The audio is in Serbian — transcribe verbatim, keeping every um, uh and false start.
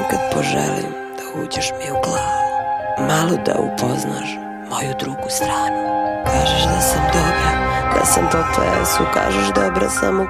ponekad poželim da uđeš mi u glavu, malo da upoznaš moju drugu stranu. Kažeš da sam dobra, da sam po plesu, kažeš dobra sam u